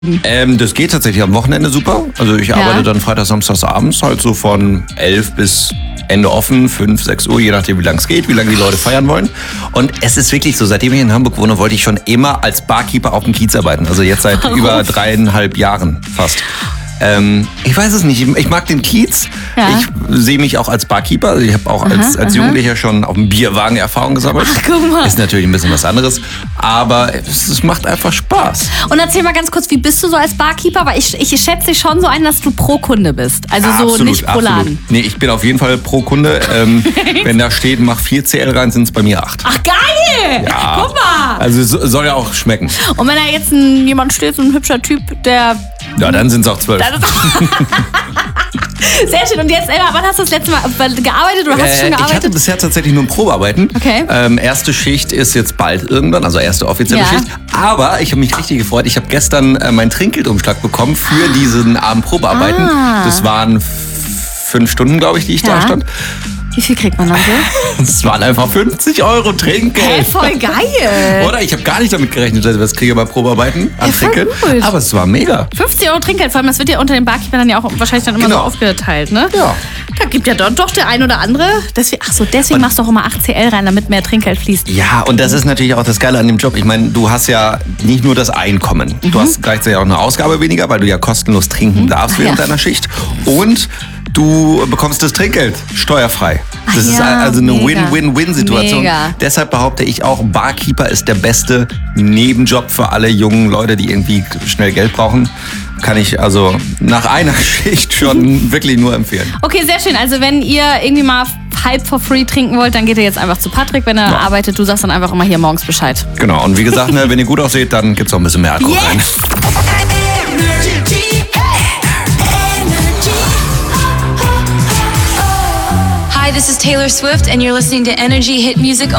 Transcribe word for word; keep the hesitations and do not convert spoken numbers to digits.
Ähm, das geht tatsächlich am Wochenende super. Also ich arbeite ja. dann Freitag, Samstags abends halt so von elf bis Ende offen, fünf, sechs Uhr, je nachdem wie lange es geht, wie lange die Leute feiern wollen. Und es ist wirklich so, seitdem ich in Hamburg wohne, wollte ich schon immer als Barkeeper auf dem Kiez arbeiten. Also jetzt seit Warum? über dreieinhalb Jahren fast. Ähm, ich weiß es nicht. Ich mag den Kiez. Ja. Ich sehe mich auch als Barkeeper. Also ich habe auch aha, als, als Jugendlicher schon auf dem Bierwagen Erfahrung gesammelt. Ach, guck mal. Ist natürlich ein bisschen was anderes. Aber es, es macht einfach Spaß. Und erzähl mal ganz kurz, wie bist du so als Barkeeper? Weil ich, ich schätze dich schon so ein, dass du pro Kunde bist. Also so absolut, nicht pro absolut. Laden. Nee, ich bin auf jeden Fall pro Kunde. Ähm, wenn da steht, mach vier C L rein, sind es bei mir acht. Ach, geil! Ja. Guck mal! Also so, soll ja auch schmecken. Und wenn da jetzt ein, jemand steht, so ein hübscher Typ, der... Ja, dann sind es auch zwölf. Sehr schön. Und jetzt, Emma, wann hast du das letzte Mal gearbeitet oder hast äh, du schon gearbeitet? Ich hatte bisher tatsächlich nur ein Probearbeiten. Okay. Ähm, erste Schicht ist jetzt bald irgendwann, also erste offizielle ja. Schicht. Aber ich habe mich richtig gefreut. Ich habe gestern äh, meinen Trinkgeldumschlag bekommen für diesen Abend Probearbeiten. Ah. Das waren f- fünf Stunden, glaube ich, die ich ja. da stand. Wie viel kriegt man dann so? Es waren einfach fünfzig Euro Trinkgeld. Hey, voll geil. Oder? Ich habe gar nicht damit gerechnet, dass ich was kriege bei Probearbeiten an ja, Trinkgeld. Gut. Aber es war mega. fünfzig Euro Trinkgeld, vor allem das wird ja unter den Barkeepern dann ja auch wahrscheinlich dann immer genau. so aufgeteilt, ne? Ja. Da gibt ja doch, doch der ein oder andere. Deswegen, ach so, deswegen und machst du auch immer acht C L rein, damit mehr Trinkgeld fließt. Ja, und das ist natürlich auch das Geile an dem Job. Ich meine, du hast ja nicht nur das Einkommen. Mhm. Du hast gleichzeitig auch eine Ausgabe weniger, weil du ja kostenlos trinken mhm. darfst während ja. deiner Schicht. Und du bekommst das Trinkgeld steuerfrei. Das ja, ist also eine Win-Win-Win-Situation. Mega. Deshalb behaupte ich auch, Barkeeper ist der beste Nebenjob für alle jungen Leute, die irgendwie schnell Geld brauchen. Kann ich also nach einer Schicht schon wirklich nur empfehlen. Okay, sehr schön. Also wenn ihr irgendwie mal halb for free trinken wollt, dann geht ihr jetzt einfach zu Patrick, wenn er ja. arbeitet. Du sagst dann einfach immer hier morgens Bescheid. Genau. Und wie gesagt, ne, wenn ihr gut aussieht, dann gibt's auch ein bisschen mehr Alkohol yes. rein. Hi, this is Taylor Swift, and you're listening to Energy Hit Music